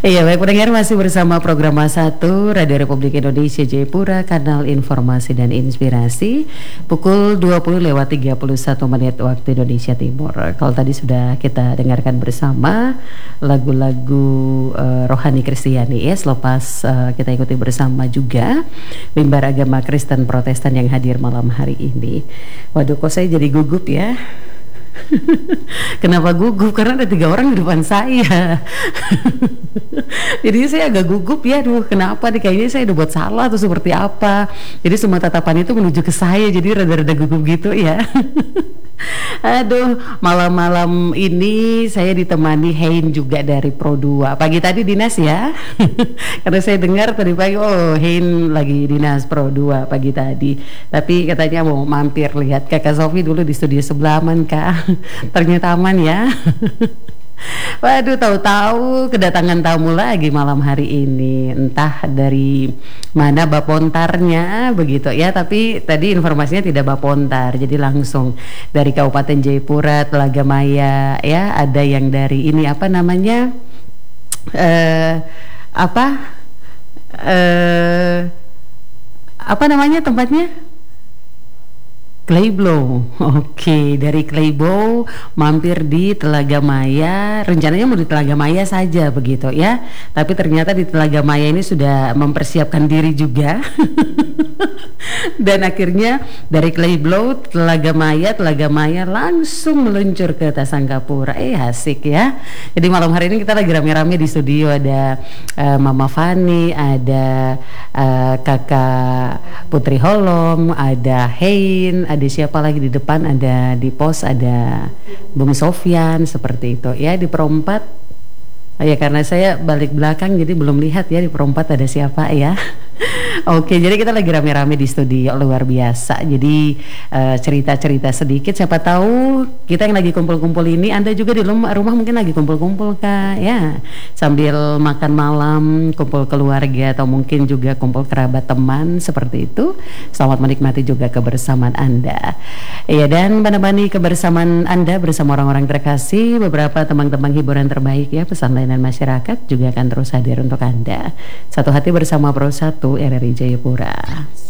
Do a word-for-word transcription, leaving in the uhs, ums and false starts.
Iya, baik pendengar, masih bersama program satu Radio Republik Indonesia Jayapura, kanal informasi dan inspirasi, pukul dua puluh lewat tiga puluh satu menit waktu Indonesia Timur. Kalau tadi sudah kita dengarkan bersama lagu-lagu uh, rohani Kristiani ya, selepas uh, kita ikuti bersama juga mimbar agama Kristen Protestan yang hadir malam hari ini. Waduh, kok saya jadi gugup ya. Kenapa gugup? Karena ada tiga orang di depan saya. Jadi saya agak gugup ya. Aduh, kenapa nih? Kayaknya saya udah buat salah atau seperti apa. Jadi semua tatapan itu menuju ke saya. Jadi rada-rada gugup gitu ya. Aduh, malam-malam ini saya ditemani Hein juga dari Pro dua. Pagi tadi dinas ya. Karena saya dengar tadi pagi, oh Hein lagi dinas Pro dua pagi tadi. Tapi katanya mau mampir lihat Kakak Sofi dulu di studio sebelah, aman Kak. Ternyata aman ya. Waduh, tahu-tahu kedatangan tamu lagi malam hari ini. Entah dari mana bapontarnya begitu ya. Tapi tadi informasinya tidak bapontar, jadi langsung dari Kabupaten Jayapura, Telaga Maya ya. Ada yang dari ini apa namanya? Eh apa? Eh apa namanya tempatnya? Claybow, oke, okay. Dari Claybow mampir di Telaga Maya. Rencananya mau di Telaga Maya saja begitu ya, tapi ternyata di Telaga Maya ini sudah mempersiapkan diri juga. Dan akhirnya dari Claybow, Telaga Maya, Telaga Maya langsung meluncur ke Tasangkapura. Eh asik ya. Jadi malam hari ini kita lagi rame-rame di studio. Ada uh, Mama Fani, ada uh, Kakak Putri Holom, ada Hein, ada siapa lagi di depan, ada di pos, ada Bung Sofyan, seperti itu ya. Di perempat ya, karena saya balik belakang jadi belum lihat ya di perempat ada siapa ya. Oke, jadi kita lagi rame-rame di studio, luar biasa. Jadi uh, cerita-cerita sedikit, siapa tahu kita yang lagi kumpul-kumpul ini, Anda juga di rumah, rumah mungkin lagi kumpul-kumpul Kak ya, sambil makan malam, kumpul keluarga atau mungkin juga kumpul kerabat teman, seperti itu. Selamat menikmati juga kebersamaan Anda. Ya, dan menemani kebersamaan Anda bersama orang-orang terkasih, beberapa teman-teman hiburan terbaik ya, pesan layanan masyarakat juga akan terus hadir untuk Anda. Satu hati bersama Pro satu R R I Jayapura.